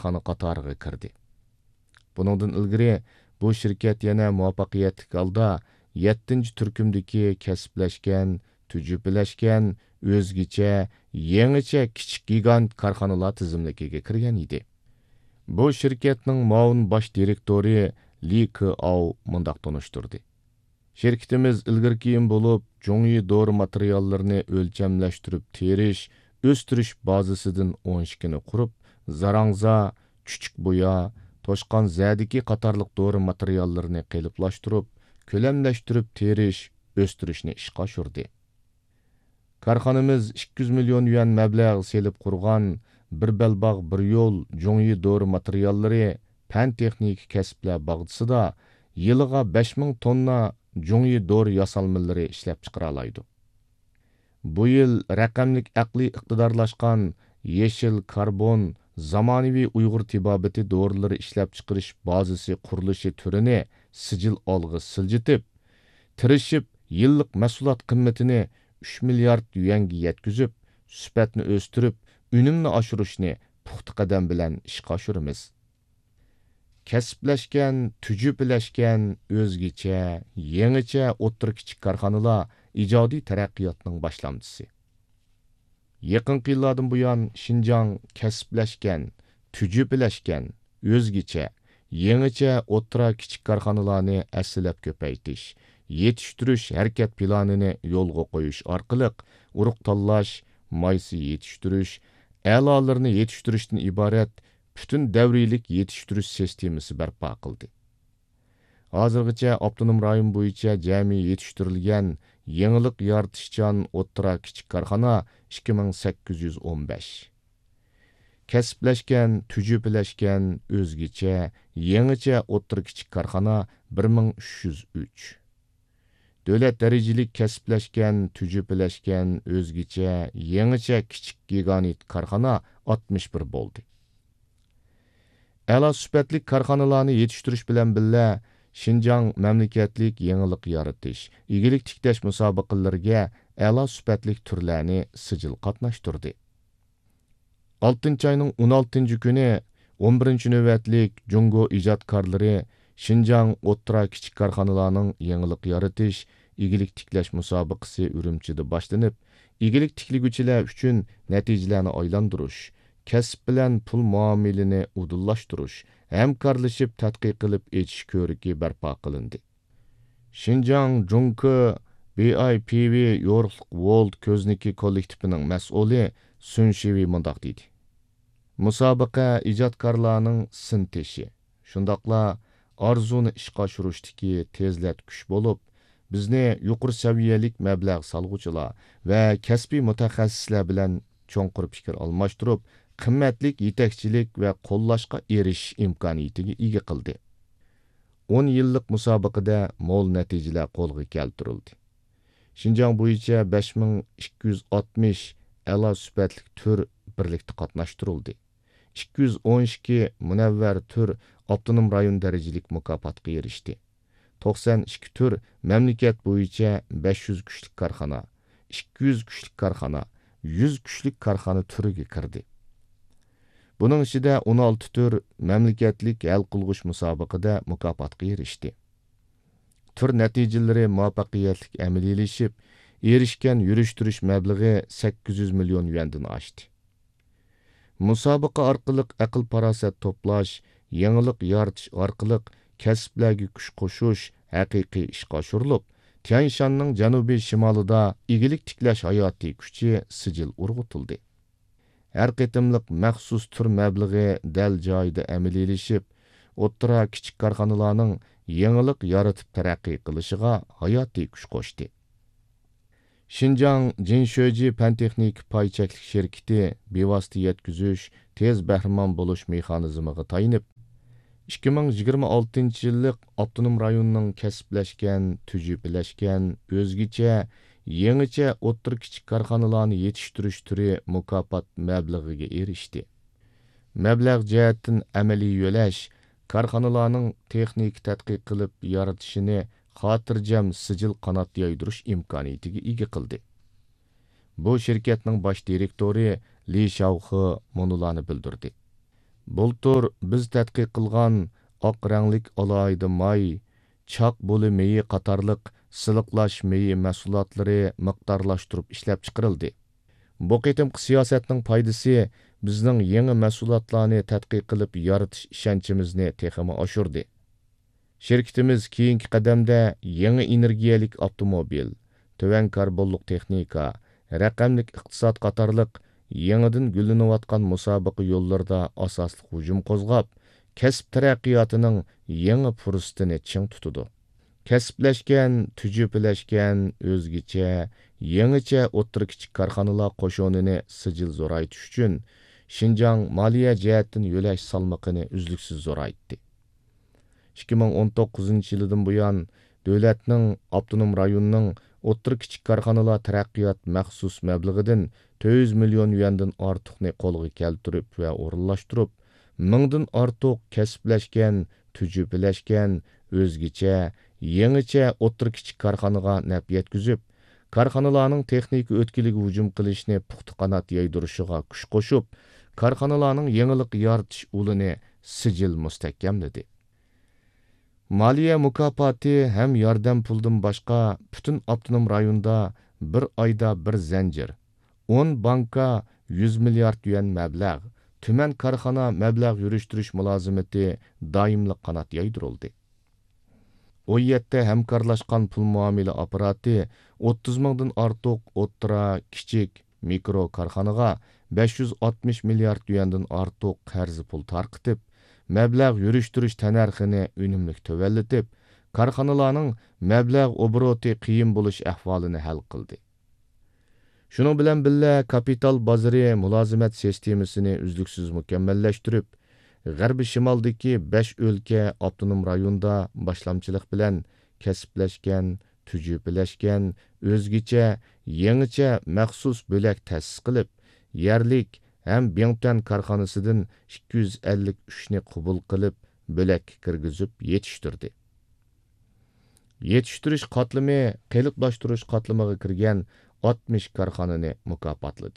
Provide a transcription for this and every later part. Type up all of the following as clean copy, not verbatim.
karxana qatarıga kirdi. Buningdan ilgari bu şirket yana muvaffaqiyatli holda 7-turkumdagi kasblashgan, tujubylashgan, o'zgacha, yangicha kichik gigant korxonalar tizimligiga kirgan edi. Bu şirketning muavin bosh direktori Li Keao mundaq tunishtirdi. Şirketimiz ilgirkiyin bo'lib, Zhongyi dori materiallarini o'lchamlashtirib terish, o'stirish bazasidan 12 ni qurib, zarangza, chuchuk bo'ya, toshqon zadiki qatorliq dori materiallarini qeliplashtirib, ko'lamlashtirib terish, o'stirishni ishga oshirdi. Korxonamiz 200 million yuan mablag' selib qurgan bir belbog' bir yo'l Zhongyi dori materiallari fan texnik kasblar bog'chisida yiliga 5000 tonna Zhongyi dori yasalmallari ishlab chiqara oladi. Bu yil raqamlik aqliy iqtidorlashgan yeshil karbon zamonaviy Uyg'ur tibobati doriları ishlab chiqarish bazasi qurilishi turini sijil olg'i siljitib, tirishib yillik mahsulot qimmatini 3 milliard yuanga yetkazib, sifatni o'stirib, unumni oshirishni puxta qadam bilan ishga oshiramiz. Kasblashgan, tujublashgan, o'zgacha, yangicha o'tir kichik korxonalar ijodiy taraqqiyotning boshlamchisi. Yaqinqi yillardan buyon Xinjiang kasblashgan, tujublashgan, o'zgacha, yangicha o'tira kichik korxonalarni aslab ko'paytirish, yetishtirish harakat planini yo'lga qo'yish orqali urug' tanlash, maysi yetishtirish, a'lolarni yetishtirishdan iborat butun davriylik yetishtirish sistemasi barpo qildi. Hozirgacha avtonom rayon bo'yicha jami yetishtirilgan yangilik yaratishchan o'tira kichik korxona 2815. Kasblashgan, tujublashgan, o'zgacha, yangicha o'tira kichik korxona 1303. Davlat darajalik kasblashgan, tujublashgan, o'zgacha, yangicha kichik giganit korxona 61 bo'ldi. A'lo sifatli korxonalarni yetishtirish bilan birga Xinjiang mamlakatlik yangilik yaratish, igilik tiklash musobaqalariga a'lo sifatli turlarni sijil qatnashtirdi. 6 ayning 16 kuni 11 navbatlik Jungo ijodkorlari Xinjiang o'tira kichik korxonalarning yangilik yaratish, igilik tiklash musobaqasi Urumchida boshlanib, igilik tikliguvchilar uchun natijalarni aylantirish, kasb bilan pul muomalini udullashtirish, hamkorlashib tadqiq qilib etish ko'rigi barpo qilindi. Xinjiang Junko BIPV Yorqliq World ko'zniki kollektivining mas'uli Sun Shivi mundaq dedi. Musobaqa ijodkorlarning sinteshi, shundaqla arzuni ishga oshirishdagi tezlatkuch bo'lib, bizni yuqori saviyalik mablag' solg'uvchilar va kasbiy mutaxassislar bilan cho'nqur fikr almashtirib, qimmatlik yetakchilik va qo'llashga erishish imkoniyatiga ega qildi. 10 yillik musobaqada mo'l natijalar qo'lga keltirildi. Xinjiang bo'yicha 5260 a'lo sifatli tur birlikda qatnashtirildi. 212 munavvar tur avtonom rayon darajalik mukofotga erishdi. 92 tur mamlakat bo'yicha 500 kuchlik korxona, 200 kuchlik korxona, 100 kuchlik korxona turiga kirdi. Buning ichida 16 tur mamlakatlik hal qilg'ish musobaqada mukofotga erishdi. Tur natijalari muvaffaqiyatli amaliylashib, erishgan yurishtirish mablag'i 800 million yuandan oshdi. Musobaqa orqali aql farosat to'plash, yangilik yaratish orqali kasblarga kuch qo'shish haqiqiy ishga oshirilib, Tianshanning janubiy shimolida igilik tiklash hayotiy kuchi sijil urg'utildi. Har qitimliq maxsus tur mablag'i dal joyida amaliylashib, o'tira kichik korxonalarning yangilik yaratib taraqqiy qilishiga hayotiy kuch qo'shdi. Xinjiang Jinshoji pan-texnik pay cheklik shirkati bevosita yetkazish, tez bahramon bo'lish mexanizmiga tayinib, 2026 yillik avtonom rayonning kasblashgan, tujublashgan, o'zgacha, yangicha o'tir kichik korxonalarni yetishtirish turi mukofot mablag'iga erishdi. Mablag' jihatdan amaliy yo'lash, korxonalarning texnik tadqiq qilib yaratishini xotirjam sijil qanot yoydirish imkoniyatiga ega qildi. Bu shirkatning bosh direktori Li Shaoxi monularni bildirdi. Bultur biz tədqiq qılğan oq rənglik alayda may, çaq bolu meyi qatarlıq sılıqlaş meyi məhsulatları miqdarlaşdırıb işləp çıxırıldı. Bu qitimqi siyasətning faydası bizning yangi məhsulatlarni tədqiq qilib yaratish ishonchimizni texmi oshirdi. Şirketimiz keyingi qadamda yangi energiyalik avtomobil, tövən karbonluq texnika, raqamlik iqtisod qatarlıq yangidan güllanayotgan musobaqa yo'llarida asosli hujum qo'zg'ab, kasb taraqqiyotining yangi fursatini ching tutadi. Kasblashgan, tujubylashgan, o'zgacha, yangicha o'tir kichik korxonalar qo'shonini sijil zo'raytish uchun Şinjan maliya jihatdan yo'lash salmoqini uzluksiz zo'raytdi. 2019 yildan buyon davlatning avtonom rayonning o'tir kichik korxonalar taraqqiyot maxsus mablag'idan 400 million yuandan ortiqni qo'lga keltirib va o'rinlashtirib, mingdan ortiq kasblashgan, tujubylashgan, o'zgacha, yangicha o'tir kichik korxonaga naf yetkazib, korxonalarning texnik o'tkiliga hujum qilishni puxta qanot yaydirishiga kuch qo'shib, korxonalarning yangilik yaratish ulini sijil mustahkamladi. Maliya mukofoti ham yordam puldan boshqa butun avtonom rayonda bir oyda bir zanjir, 10 banka 100 milliard yuan mablag', tuman korxona mablag' yurishtirish mulozimati doimli qanot yaydirildi. O yerda hamkorlashgan pul muomala apparati 30 mingdan ortiq o'ttira, kichik, mikro korxonaga 560 milliard yuandan ortiq qarz pul tarqitib, mablag' yurishtirish tanarxini unumli tövallatib, korxonalarning mablag' obroti qiyin bo'lish ahvolini hal qildi. Shuning bilan birga kapital bozori mulozimat sistemasini uzluksiz mukammallashtirib, G'arbiy shimoldagi 5 o'lka avtonom rayonda boshlamchilik bilan kasblashgan, tujubylashgan, o'zgacha, yangicha maxsus bo'lak ta'sis qilib, yerlik ham Bingtan korxonasidan 253 ni qabul qilib, bo'lak kirgizib yetishtirdi. Yetishtirish qatlami qeliqlashtirish qatlamiga kirgan 60 korxonani mukofotladi.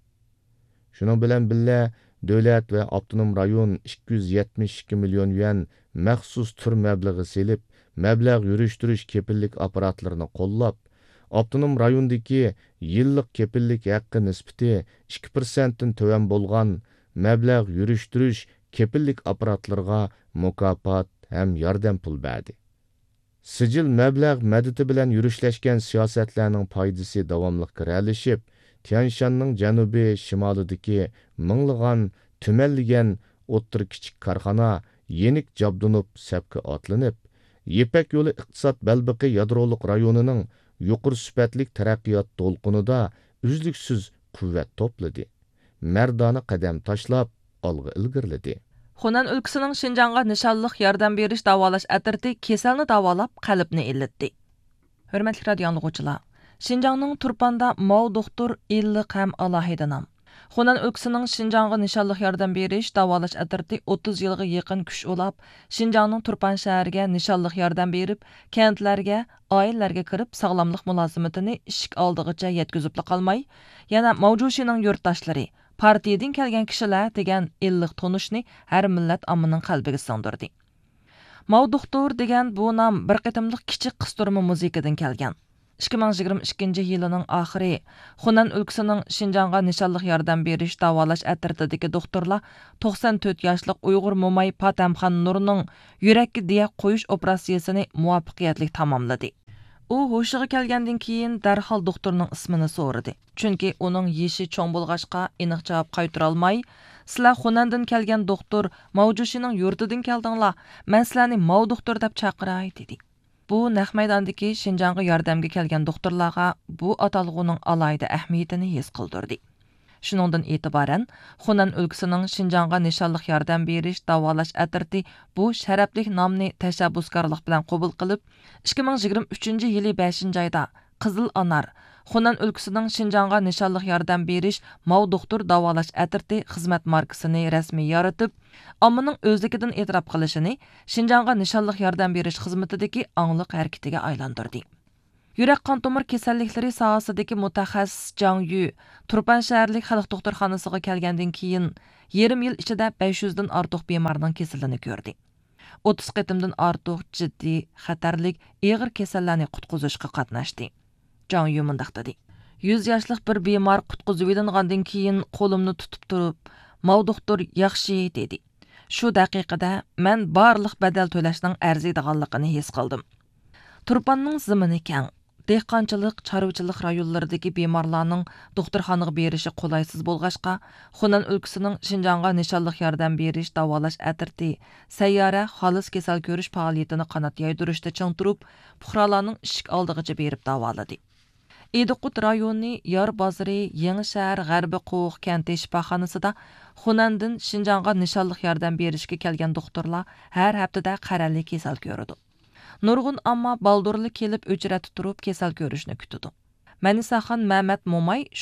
Shuning bilan birga davlat va avtonom rayon 272 million yuan maxsus tur mablag'i selib, mablag' yurishtirish kepillik apparatlarini qo'llab, avtonom rayondagi yillik kepillik haqqi nisbati 2% dan to'van bo'lgan mablag' yurishtirish kepillik apparatlarga mukofot ham yordam pul berdi. Sijil mablag' madadi bilan yurishlashgan siyosatlarning foydasi davomli kiralishib, Tianshanning janubiy shimolidagi minglagan tumanligan o'tir kichik korxona yenik jabdunib sapga otlanib, Yepak yo'li iqtisod balbiqi yadroliq rayonining yuqori sifatlik taraqqiyot to'lqinida uzluksiz quvvat to'pladi. Mardona qadam tashlab olg'a ilgirladi. Xunan өлкәсенең Шинҗанга nishonliq yordam berish davolash atirti kasalni davolab qalbni illatdi. Hurmatli radio anglag'uvchilar, Шинҗаңның Turpanda Mao doktor illiq ham alohida nom. Xunan өлкәсенең Шинҗаңга nishonliq yordam berish davolash atirti 30 yilga yaqin kuch ulab, Шинҗаңның Turpan shahriga nishonliq yordam berib, kentlarga, oilalarga kirib sog'lomlik mulozimatini ishik oldig'icha yetkazib qolmay, yana Mavjushining yurtdoshlari partiyadan kelgan kishilar degan illiq tonishni har millat ommaning qalbiga singdirdi. Mao doktor degan bu nom bir qitimliq kichik qistirma musiqadan kelgan. 2022 yilining oxiri Xunan өлкәсенең Шинҗаңга nishonliq yordam berish davolash atirtidagi doktorlar 94 yoshlik Uyg'ur Mo'may Patamxon Nurning yurakka diya qo'yish operatsiyasini muvaffaqiyatli tamomladi. U hushiga kelgandan keyin darhol doktorning ismini so'radi. Chunki uning yeshi cho'ng bo'lg'achqa aniq javob qaytara olmay, "Sizlar Xunandan kelgan doktor Mavjushining yurtidan keldinglar. Men sizlarni Mao doktor deb chaqiray" dedi. Bu naq maydondagi Шинҗаңга yordamga kelgan doktorlarga bu atalg'uning alayda ahamiyatini his qildirdi. Shuningdan e'tiboran Xunan өлкәсенең Шинҗаңга nishonliq yordam berish davolash atirti bu sharafli nomni tashabbuskorlik bilan qabul qilib, 2023 yili 5 oyda Qizil Anar Xunan өлкәсенең Шинҗаңга nishonliq yordam berish Mao doktor davolash atirti xizmat markasini rasmiy yaratib, ommaning o'zligidan e'tirof qilishini Шинҗаңга nishonliq yordam berish xizmatidagi angliq harakatiga aylantirdi. Yurak qon tomir kasalliklari sohasidagi mutaxassis Jang Yu Turpan shaharlik xalq doktorxonasiga kelgandan keyin Yarım yil ichida 500 dan ortiq bemorning kasalini ko'rdi. 30 qitimdan ortiq jiddiy, xatarlik, og'ir kasallarni qutqizishga qatnashdi. Jang Yu mundaq dedi. 100 yoshlik bir bemor qutqizib olingandan keyin qo'limni tutib turib, "Mav doktor yaxshi" dedi. Shu daqiqada men barliq badal to'lashning arziydiganligini his qildim. Turpanning zimini keng. Dehqonchilik, chorvachilik rayonlaridagi bemorlarning doktorxonaga berishi qulaysız bo'lg'achqa, Xunan o'lkasining Shinjongga nishonliq yordam berish, davolash atirti, sayyora xolis kasal ko'rish faoliyatini qanot yaydirishda ching turib, fuqarolarning ishik oldig'icha berib davoladi. Ediqut rayoni Yar bozori Yangi shahar G'arbi Qo'q kenti shifoxonasida Xunandan Shinjongga nishonliq yordam berishga kelgan doktorlar har haftada qarali kasal ko'radi. Nurg'un ammo baldurli kelib o'chirati turib kasal ko'rishni kutadi. Manisaxon Mehmet Momay